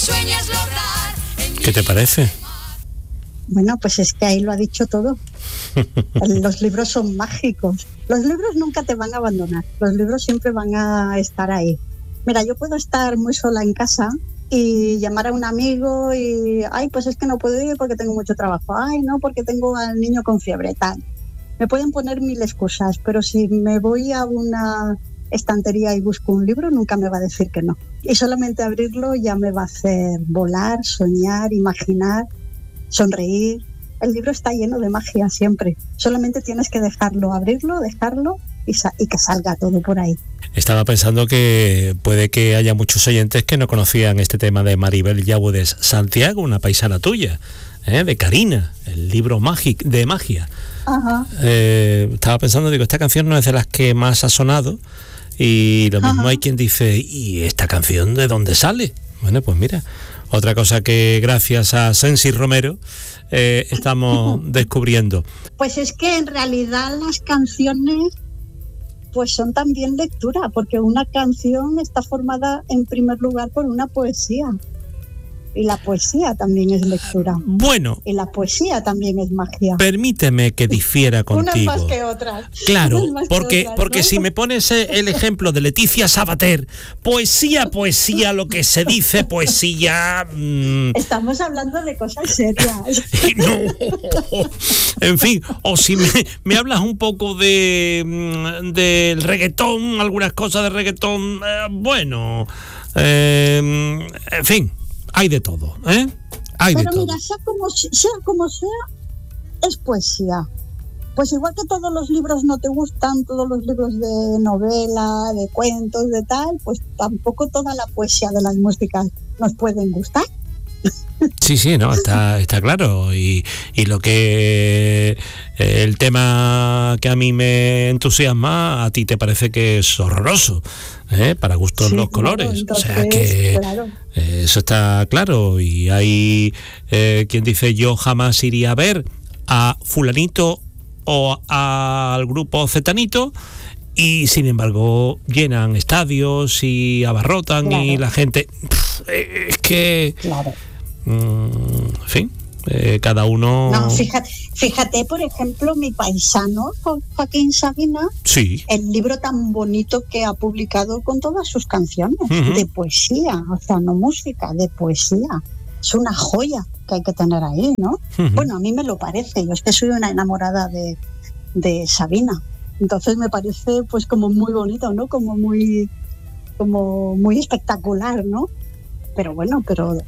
¿Qué te parece? Bueno, pues es que ahí lo ha dicho todo. Los libros son mágicos. Los libros nunca te van a abandonar. Los libros siempre van a estar ahí. Mira, yo puedo estar muy sola en casa y llamar a un amigo y, ay, pues es que no puedo ir porque tengo mucho trabajo. Ay, no, porque tengo al niño con fiebre, tal. Me pueden poner mil excusas, pero si me voy a una estantería y busco un libro, nunca me va a decir que no. Y solamente abrirlo ya me va a hacer volar, soñar, imaginar, sonreír. El libro está lleno de magia siempre. Solamente tienes que dejarlo, abrirlo, dejarlo y que salga todo por ahí. Estaba pensando que puede que haya muchos oyentes que no conocían este tema de Maribel Yágudes Santiago, una paisana tuya, de Karina, el libro de magia. Ajá. Estaba pensando, digo, esta canción no es de las que más ha sonado y lo mismo hay quien dice, ¿y esta canción de dónde sale? Bueno, pues mira, otra cosa que gracias a Sensi Romero estamos descubriendo. Pues es que en realidad las canciones pues son también lectura, porque una canción está formada en primer lugar por una poesía. Y la poesía también es lectura. Bueno. Y la poesía también es magia. Permíteme que difiera contigo. Unas más que otras. Claro, porque ¿no? si me pones el ejemplo de Leticia Sabater, poesía, me lo que se dice poesía... Estamos hablando de cosas serias. No. En fin, o si me hablas un poco del reggaetón, algunas cosas de reggaetón, bueno, en fin. Hay de todo, ¿eh? Hay Pero de todo. Mira, sea como sea, es poesía. Pues igual que todos los libros no te gustan, todos los libros de novela, de cuentos, de tal, pues tampoco toda la poesía de las músicas nos pueden gustar. Sí, no, está claro. Y lo que el tema que a mí me entusiasma, a ti te parece que es horroroso, para gustos los colores. Entonces, o sea que claro. Eso está claro. Y hay quien dice, yo jamás iría a ver a fulanito o al grupo zetanito, y sin embargo llenan estadios y abarrotan, claro. Y la gente es que claro. En fin, cada uno... No, fíjate, por ejemplo, mi paisano Joaquín Sabina, sí. El libro tan bonito que ha publicado con todas sus canciones, de poesía, o sea, no música, de poesía. Es una joya que hay que tener ahí, ¿no? Bueno, a mí me lo parece, yo es que soy una enamorada de Sabina, entonces me parece pues como muy bonito, ¿no? Como muy espectacular, ¿no? Pero bueno,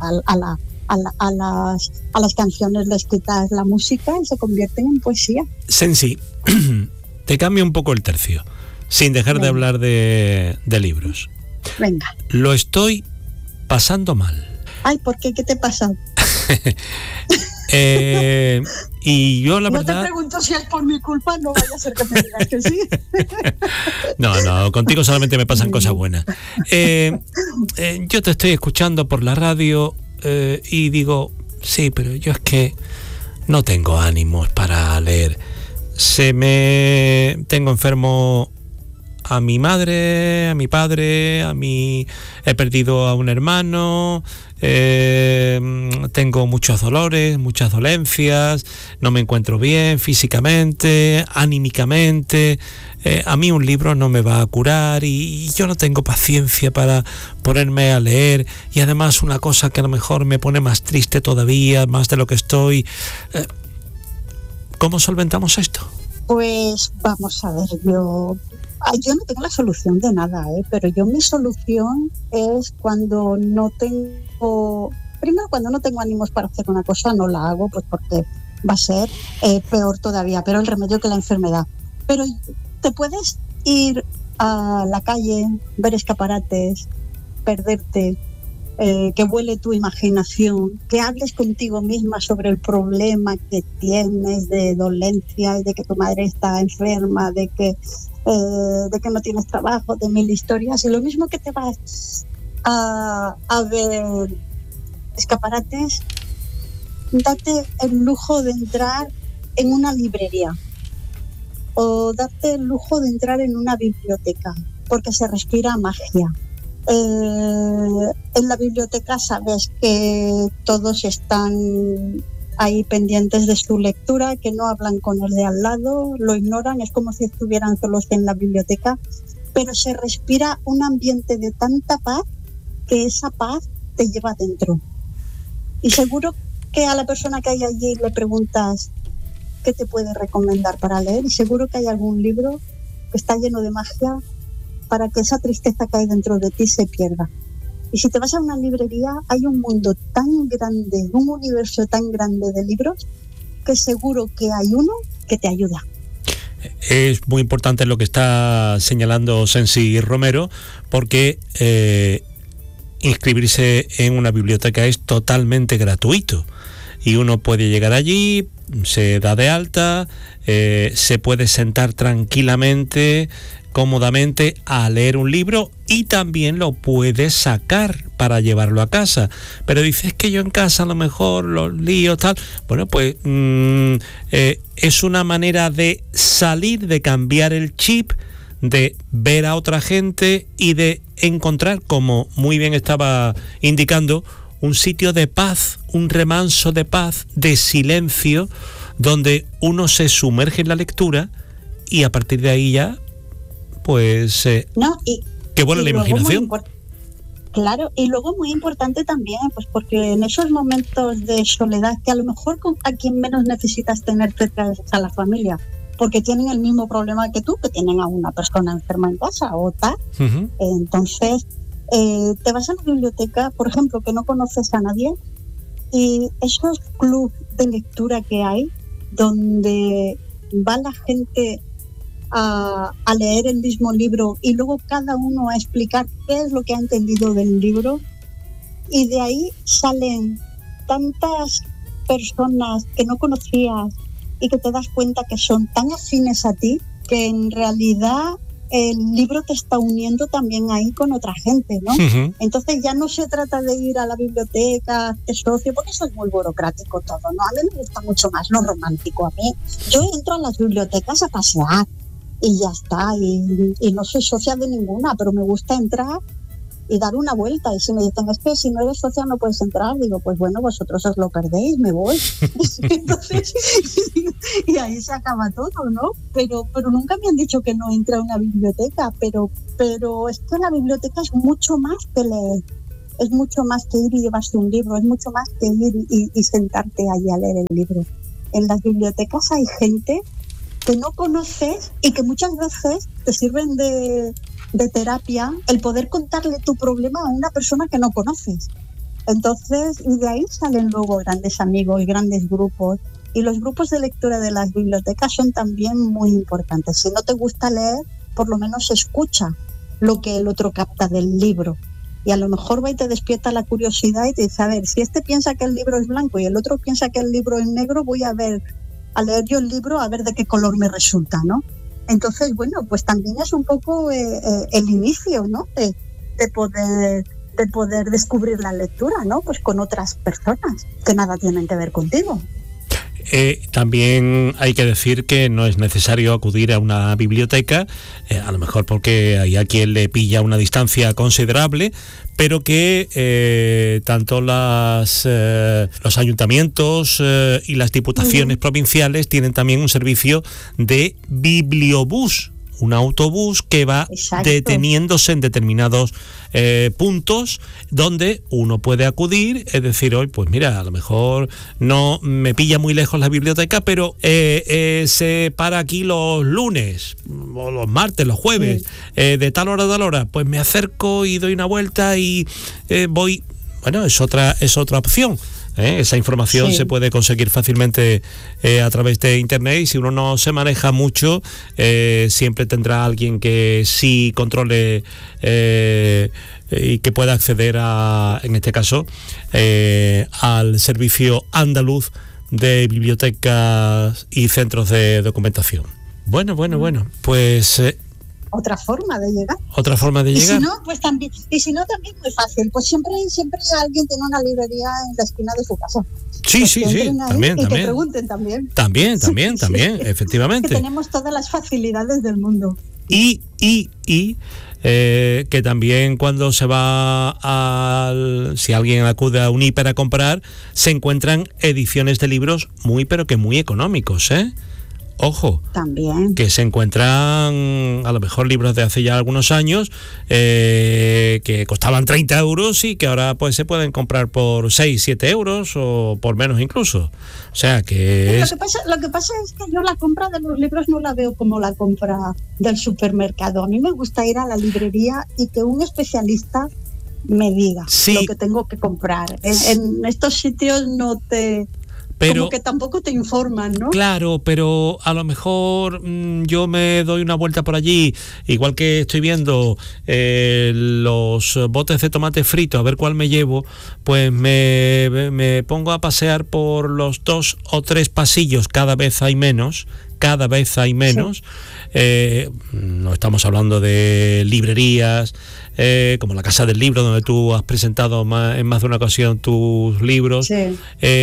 a las canciones les quitas la música y se convierten en poesía. Sensi, te cambio un poco el tercio, sin dejar de hablar de libros. Venga. Lo estoy pasando mal. Ay, ¿por qué? ¿Qué te pasa? Y yo la verdad... No te pregunto si es por mi culpa, no vaya a ser que me digas que sí. No, contigo solamente me pasan cosas buenas. Yo te estoy escuchando por la radio y digo, sí, pero yo es que no tengo ánimos para leer. Tengo enfermo a mi madre, a mi padre, he perdido a un hermano, tengo muchos dolores, muchas dolencias, no me encuentro bien físicamente, anímicamente. A mí un libro no me va a curar y yo no tengo paciencia para ponerme a leer, y además una cosa que a lo mejor me pone más triste todavía, más de lo que estoy. ¿Cómo solventamos esto? Pues vamos a ver, yo no tengo la solución de nada, pero mi solución es cuando no tengo ánimos para hacer una cosa, no la hago, pues porque va a ser peor todavía, pero el remedio que la enfermedad. Pero te puedes ir a la calle, ver escaparates, perderte, que vuele tu imaginación, que hables contigo misma sobre el problema que tienes de dolencia, de que tu madre está enferma, de que no tienes trabajo, de mil historias, y lo mismo que te vas a ver escaparates, date el lujo de entrar en una librería o date el lujo de entrar en una biblioteca, porque se respira magia. En la biblioteca sabes que todos están ahí pendientes de su lectura, que no hablan con el de al lado, lo ignoran, es como si estuvieran solos en la biblioteca, pero se respira un ambiente de tanta paz que esa paz te lleva adentro. Y seguro que a la persona que hay allí le preguntas qué te puede recomendar para leer, y seguro que hay algún libro que está lleno de magia para que esa tristeza que hay dentro de ti se pierda. Y si te vas a una librería, hay un mundo tan grande, un universo tan grande de libros, que seguro que hay uno que te ayuda. Es muy importante lo que está señalando Sensi Romero, porque inscribirse en una biblioteca es totalmente gratuito. Y uno puede llegar allí, se da de alta, se puede sentar tranquilamente, cómodamente a leer un libro, y también lo puedes sacar para llevarlo a casa. Pero dices que yo en casa a lo mejor los líos, tal. Bueno, pues es una manera de salir, de cambiar el chip, de ver a otra gente y de encontrar, como muy bien estaba indicando, un sitio de paz, un remanso de paz, de silencio, donde uno se sumerge en la lectura y a partir de ahí ya, pues, que vuela la imaginación. Claro, y luego muy importante también, pues porque en esos momentos de soledad, que a lo mejor a quien menos necesitas tener cerca es a la familia, porque tienen el mismo problema que tú, que tienen a una persona enferma en casa o tal. Uh-huh. Entonces, te vas a la biblioteca, por ejemplo, que no conoces a nadie, y esos clubs de lectura que hay, donde va la gente a leer el mismo libro y luego cada uno a explicar qué es lo que ha entendido del libro, y de ahí salen tantas personas que no conocías y que te das cuenta que son tan afines a ti, que en realidad el libro te está uniendo también ahí con otra gente, ¿no? Uh-huh. Entonces ya no se trata de ir a la biblioteca, hacer socio, porque eso es muy burocrático todo, ¿no? A mí me gusta mucho más lo romántico. A mí, yo entro a las bibliotecas a pasear y ya está, y no soy socia de ninguna, pero me gusta entrar y dar una vuelta. Y si me dicen, es que si no eres socia no puedes entrar, digo, pues bueno, vosotros os lo perdéis, me voy. Entonces, y ahí se acaba todo, ¿no? Pero nunca me han dicho que no entre a una biblioteca, pero es que la biblioteca es mucho más que leer, es mucho más que ir y llevarse un libro, es mucho más que ir y sentarte allí a leer el libro. En las bibliotecas hay gente que no conoces y que muchas veces te sirven de terapia el poder contarle tu problema a una persona que no conoces. Entonces, y de ahí salen luego grandes amigos y grandes grupos. Y los grupos de lectura de las bibliotecas son también muy importantes. Si no te gusta leer, por lo menos escucha lo que el otro capta del libro. Y a lo mejor va y te despierta la curiosidad y te dice, a ver, si este piensa que el libro es blanco y el otro piensa que el libro es negro, voy a leer yo el libro a ver de qué color me resulta, ¿no? Entonces, bueno, pues también es un poco el inicio, ¿no? De poder descubrir la lectura, ¿no? Pues con otras personas que nada tienen que ver contigo. También hay que decir que no es necesario acudir a una biblioteca, a lo mejor porque hay a quien le pilla una distancia considerable, pero que tanto los ayuntamientos y las diputaciones provinciales tienen también un servicio de bibliobús, un autobús que va deteniéndose en determinados puntos donde uno puede acudir, es decir, hoy pues mira, a lo mejor no me pilla muy lejos la biblioteca, pero se para aquí los lunes, o los martes, los jueves, de tal hora a tal hora, pues me acerco y doy una vuelta y voy. Bueno, es otra opción. Esa información se puede conseguir fácilmente a través de internet, y si uno no se maneja mucho, siempre tendrá alguien que sí controle y que pueda acceder en este caso, al servicio andaluz de bibliotecas y centros de documentación. Bueno, pues otra forma de llegar. Y si no, pues también, muy fácil. Pues siempre alguien tiene una librería en la esquina de su casa. Sí, también. Te pregunten también. También, efectivamente. Que tenemos todas las facilidades del mundo. Y que también cuando se va si alguien acude a un hiper a comprar, se encuentran ediciones de libros muy económicos, Ojo, también que se encuentran a lo mejor libros de hace ya algunos años que costaban 30 euros y que ahora pues se pueden comprar por 6, 7 euros o por menos incluso. O sea que lo que pasa es que yo la compra de los libros no la veo como la compra del supermercado. A mí me gusta ir a la librería y que un especialista me diga lo que tengo que comprar. En estos sitios no te... Como que tampoco te informan, ¿no? Claro, pero a lo mejor yo me doy una vuelta por allí, igual que estoy viendo los botes de tomate frito, a ver cuál me llevo, pues me pongo a pasear por los 2 o 3 pasillos, cada vez hay menos. Sí. No estamos hablando de librerías como la Casa del Libro, donde tú has presentado en más de una ocasión tus libros. Sí.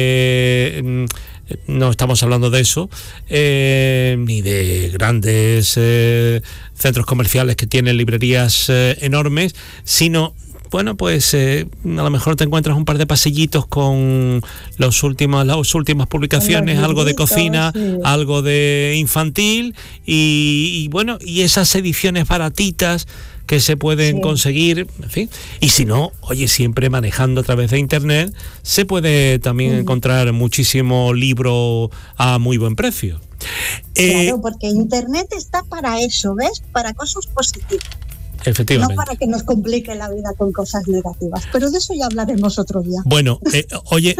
No estamos hablando de eso, ni de grandes centros comerciales que tienen librerías enormes, sino... Bueno, pues a lo mejor te encuentras un par de pasillitos con las últimas publicaciones, algo de cocina, sí, algo de infantil y bueno, y esas ediciones baratitas que se pueden conseguir, en fin. Y si no, oye, siempre manejando a través de internet se puede también encontrar muchísimo libro a muy buen precio. Claro, porque internet está para eso, ¿ves? Para cosas positivas. Efectivamente. No para que nos complique la vida con cosas negativas, pero de eso ya hablaremos otro día. Bueno, oye,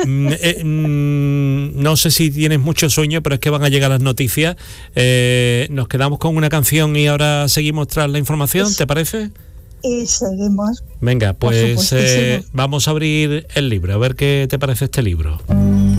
no sé si tienes mucho sueño, pero es que van a llegar las noticias. Nos quedamos con una canción y ahora seguimos tras la información, ¿te parece? Y seguimos. Venga, pues vamos a abrir el libro, a ver qué te parece este libro.